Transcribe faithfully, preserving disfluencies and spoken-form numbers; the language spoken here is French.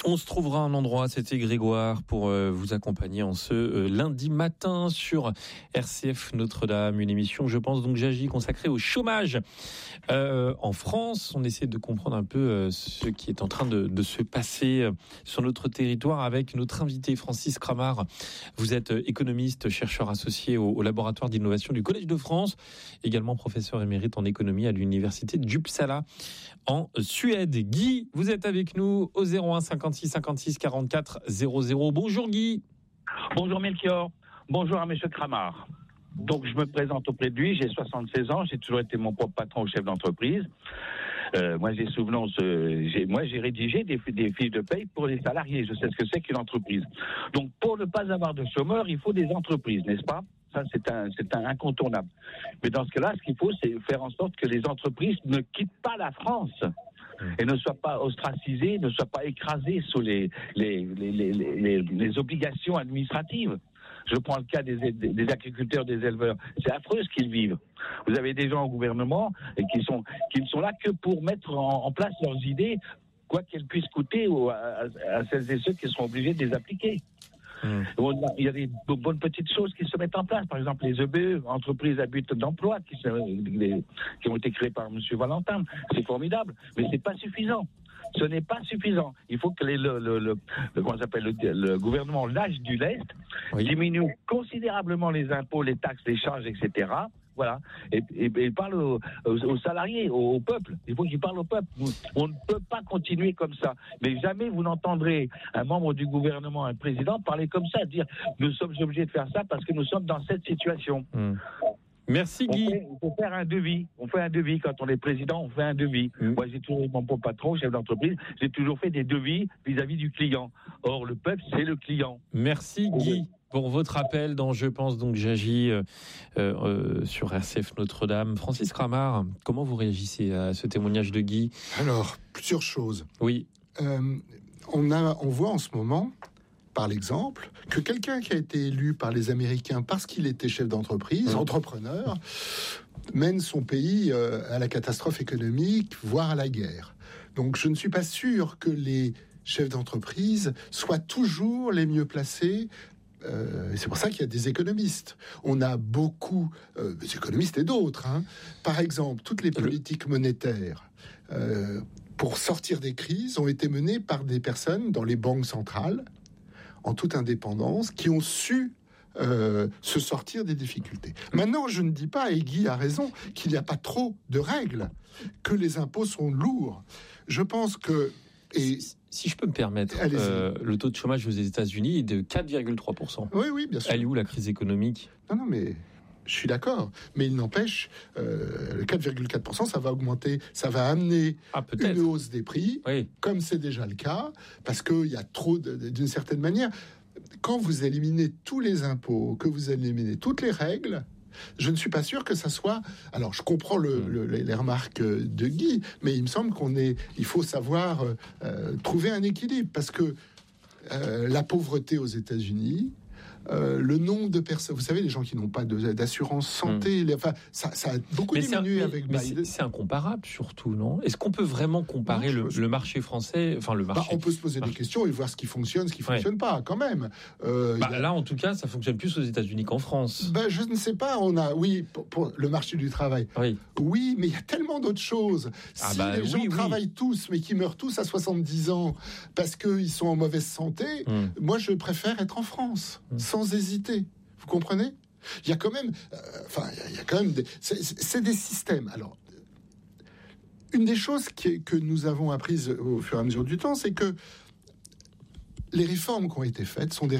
On se trouvera un endroit, c'était Grégoire, pour euh, vous accompagner en ce euh, lundi matin sur R C F Notre-Dame, une émission, je pense donc j'agis, consacrée au chômage euh, en France. On essaie de comprendre un peu euh, ce qui est en train de, de se passer euh, sur notre territoire avec notre invité Francis Cramart. Vous êtes euh, économiste, chercheur associé au, au laboratoire d'innovation du Collège de France, également professeur émérite en économie à l'université d'Uppsala en Suède. Guy, vous êtes avec nous au zéro un cinquante-six cinquante-six quarante-quatre zéro zéro. Bonjour Guy. Bonjour Melchior. Bonjour à monsieur Cramart. Donc je me présente auprès de lui, j'ai soixante-seize ans, j'ai toujours été mon propre patron au chef d'entreprise. Euh, moi j'ai souvenance, euh, j'ai, moi j'ai rédigé des, des fiches de paye pour les salariés, je sais ce que c'est qu'une entreprise. Donc pour ne pas avoir de chômeurs, il faut des entreprises, n'est-ce pas ? Ça, c'est un, c'est un incontournable. Mais dans ce cas-là, ce qu'il faut, c'est faire en sorte que les entreprises ne quittent pas la France et ne soient pas ostracisées, ne soient pas écrasées sous les, les, les, les, les, les obligations administratives. Je prends le cas des, des, des agriculteurs, des éleveurs. C'est affreux ce qu'ils vivent. Vous avez des gens au gouvernement et qui sont, qui ne sont là que pour mettre en, en place leurs idées, quoi qu'elles puissent coûter aux, à, à celles et ceux qui sont obligés de les appliquer. Mmh. Il y a des bonnes petites choses qui se mettent en place. Par exemple, les E B E, entreprises à but d'emploi, qui, sont, les, qui ont été créées par M. Valentin. C'est formidable, mais c'est pas suffisant. Ce n'est pas suffisant. Il faut que les, le, le, le, le, comment ça s'appelle, le, le gouvernement lâche du lest, oui. diminue considérablement les impôts, les taxes, les charges, et cetera. Voilà. Et, et, et parle aux, aux, aux salariés, au, au peuple. Il faut qu'ils parlent au peuple. On ne peut pas continuer comme ça. Mais jamais vous n'entendrez un membre du gouvernement, un président, parler comme ça, dire nous sommes obligés de faire ça parce que nous sommes dans cette situation. Mmh. Merci Guy. On fait, on peut faire un devis. On fait un devis quand on est président. On fait un devis. Mmh. Moi, j'ai toujours mon propre patron, chef d'entreprise. J'ai toujours fait des devis vis-à-vis du client. Or, le peuple, c'est le client. Merci Guy pour votre appel dans Je pense donc j'agis euh, euh, sur R C F Notre-Dame. Francis Cramart, comment vous réagissez à ce témoignage de Guy ? Alors, plusieurs choses. Oui. Euh, on a, on voit en ce moment, par l'exemple, que quelqu'un qui a été élu par les Américains parce qu'il était chef d'entreprise, mmh. entrepreneur, mène son pays euh, à la catastrophe économique, voire à la guerre. Donc je ne suis pas sûr que les chefs d'entreprise soient toujours les mieux placés. Euh, c'est pour ça qu'il y a des économistes. On a beaucoup euh, des économistes et d'autres. Hein. Par exemple, toutes les politiques monétaires euh, pour sortir des crises ont été menées par des personnes dans les banques centrales, en toute indépendance, qui ont su euh, se sortir des difficultés. Maintenant, je ne dis pas, et Guy a raison, qu'il n'y a pas trop de règles, que les impôts sont lourds. Je pense que... Et si, si je peux me permettre, euh, le taux de chômage aux États-Unis est de quatre virgule trois pour cent. Oui, oui, bien sûr. Elle est où la crise économique ? Non, non, mais... Je suis d'accord, mais il n'empêche, euh, le quatre virgule quatre pour cent, ça va augmenter, ça va amener ah, une hausse des prix, oui. comme c'est déjà le cas, parce qu'il y a trop, de, d'une certaine manière, quand vous éliminez tous les impôts, que vous éliminez toutes les règles, je ne suis pas sûr que ça soit... Alors, je comprends le, mmh. le, les remarques de Guy, mais il me semble qu'on est, il faut savoir euh, trouver un équilibre, parce que euh, la pauvreté aux États-Unis... Euh, le nombre de personnes, vous savez, les gens qui n'ont pas de, d'assurance santé, mmh. les, enfin, ça, ça a beaucoup mais diminué mais, avec mais Biden. C'est, c'est incomparable, surtout, non ? Est-ce qu'on peut vraiment comparer non, le, le marché français, enfin le marché bah, On peut se poser marché. des questions et voir ce qui fonctionne, ce qui ne ouais. fonctionne pas, quand même. Euh, bah, a... Là, en tout cas, ça fonctionne plus aux États-Unis qu'en France. Bah, je ne sais pas. On a, oui, pour, pour le marché du travail. Oui, oui, mais il y a tellement d'autres choses. Ah si bah, les gens oui, travaillent oui. tous, mais qui meurent tous à soixante-dix ans parce qu'ils sont en mauvaise santé, mmh. moi, je préfère être en France, mmh. sans hésiter. Vous comprenez ? Il y a quand même, euh, enfin, il y a quand même, des, c'est, c'est des systèmes. Alors, une des choses qui, que nous avons apprises au fur et à mesure du temps, c'est que les réformes qui ont été faites sont des